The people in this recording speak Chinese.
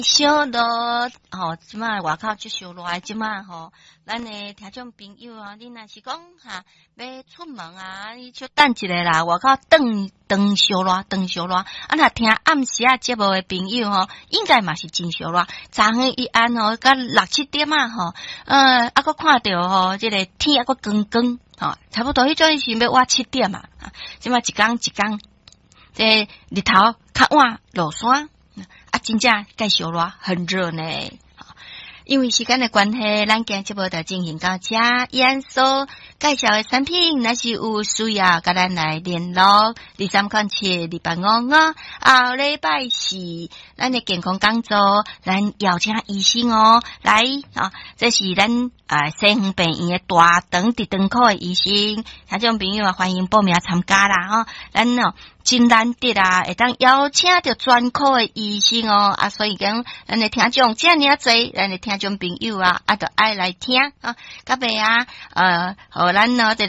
小热吼，即马外口就烧热，即马吼，咱的听众朋友啊，你若是讲哈要出门啊，你就等一下啦，外口灯烧热，啊，若听暗时啊节目的朋友吼，应该嘛是真烧热。昨昏一暗吼，到6、7点啊吼，佫看到吼，即个天佫光，吼，差不多迄种是要我7点啊，即马一天，这日头较晚落山。啊，真正介烧热，很热呢。因为时间的关系，咱今节目就进行到这。严肃介绍的产品，若是有需要，甲咱来联络。2307礼拜5后礼拜4，咱的健康讲座，咱邀请医生哦来啊，这是咱西园病院的大肠直肠科的医生，听众朋友啊，欢迎报名参加啦哈。咱哦真难得啊，会当邀请到专科的医生哦啊，所以讲咱的听众这么多，咱的听众朋友啊，就爱来听啊，到尾啊，互咱哦